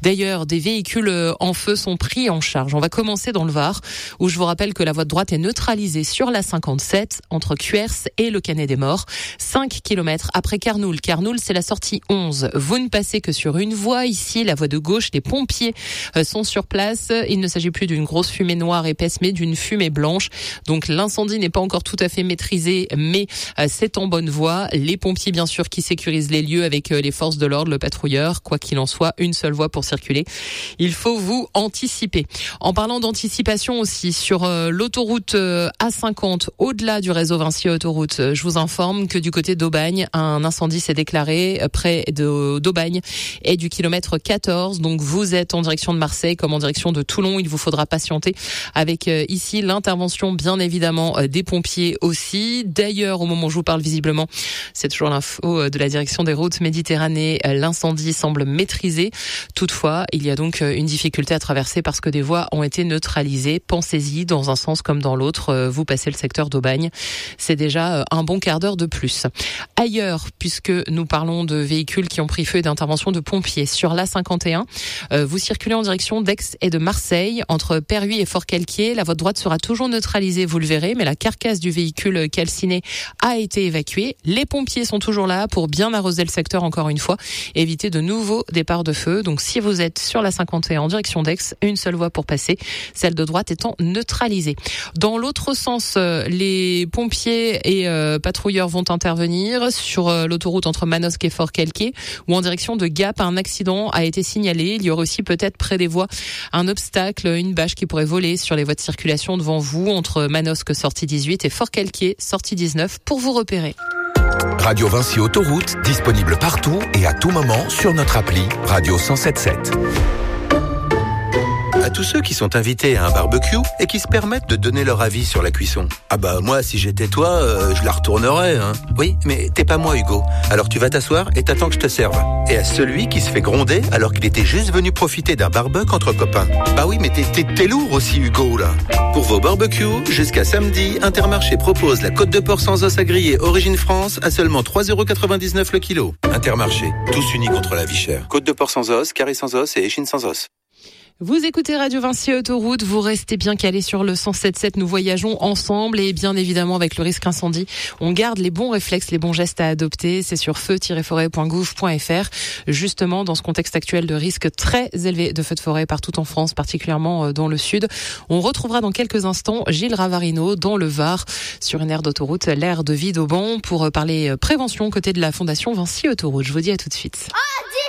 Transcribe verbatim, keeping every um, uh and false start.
D'ailleurs, des véhicules en feu sont pris en charge. On va commencer dans le Var, où je vous rappelle que la voie de droite est neutralisée sur la cinquante-sept entre Cuers et le Canet des Morts, cinq kilomètres après Carnoul. Carnoul, c'est la sortie onze. Vous ne passez que sur une voie ici, la voie de gauche. Les pompiers sont sur place. Il ne s'agit plus d'une grosse fumée noire épaisse, mais d'une fumée blanche. Donc l'incendie n'est pas encore tout à fait maîtrisé, mais c'est en bonne voie. Les pompiers, bien sûr, qui sécurisent les lieux avec les forces de l'ordre, le patrouilleur. Quoi qu'il en soit, une seule voie pour circuler. Il faut vous anticiper. En parlant d'anticipation aussi, sur euh, l'autoroute euh, A cinquante, au-delà du réseau Vinci Autoroute, euh, je vous informe que du côté d'Aubagne, un incendie s'est déclaré euh, près de d'Aubagne et du kilomètre quatorze. Donc vous êtes en direction de Marseille comme en direction de Toulon. Il vous faudra patienter avec euh, ici l'intervention, bien évidemment, euh, des pompiers aussi. D'ailleurs, au moment où je vous parle, visiblement, c'est toujours l'info de la direction des routes Méditerranée. L'incendie semble maîtrisé. Toutefois, il y a donc une difficulté à traverser parce que des voies ont été neutralisées. Pensez-y, dans un sens comme dans l'autre. Vous passez le secteur d'Aubagne. C'est déjà un bon quart d'heure de plus. Ailleurs, puisque nous parlons de véhicules qui ont pris feu et d'intervention de pompiers, sur l'A cinquante et un, vous circulez en direction d'Aix et de Marseille, entre Perhuis et Fort-Calquier. La voie de droite sera toujours neutralisée, vous le verrez, mais la carcasse du véhicule calciné a été évacuée. Les pompiers sont toujours là pour bien arroser le secteur encore une fois, éviter de nouveaux départs de feu. Donc si vous êtes sur la cinquante et un en direction d'Aix, une seule voie pour passer, celle de droite étant neutralisée. Dans l'autre sens, les pompiers et euh, patrouilleurs vont intervenir sur euh, l'autoroute entre Manosque et Fort-Calquier, où en direction de Gap, un accident a été signalé. Il y aurait aussi peut-être près des voies un obstacle, une bâche qui pourrait voler sur les voies de circulation devant vous, entre Manosque sortie dix-huit et Fort-Calquier sortie dix-neuf, pour vous repérer. Radio Vinci Autoroute, disponible partout et à tout moment sur notre appli Radio cent sept sept. À tous ceux qui sont invités à un barbecue et qui se permettent de donner leur avis sur la cuisson. Ah bah moi, si j'étais toi, euh, je la retournerais. Hein. Oui, mais t'es pas moi, Hugo. Alors tu vas t'asseoir et t'attends que je te serve. Et à celui qui se fait gronder alors qu'il était juste venu profiter d'un barbecue entre copains. Bah oui, mais t'es, t'es, t'es lourd aussi, Hugo, là. Pour vos barbecues, jusqu'à samedi, Intermarché propose la côte de porc sans os à griller Origine France à seulement trois euros quatre-vingt-dix-neuf le kilo. Intermarché, tous unis contre la vie chère. Côte de porc sans os, carré sans os et échine sans os. Vous écoutez Radio Vinci Autoroute, vous restez bien calés sur le cent sept sept, nous voyageons ensemble et bien évidemment avec le risque incendie, on garde les bons réflexes, les bons gestes à adopter, c'est sur feu tiret forêt point gouv point fr, justement dans ce contexte actuel de risque très élevé de feux de forêt partout en France, particulièrement dans le sud. On retrouvera dans quelques instants Gilles Ravarino dans le Var, sur une aire d'autoroute, l'aire de Vie d'Auban, pour parler prévention côté de la Fondation Vinci Autoroute. Je vous dis à tout de suite.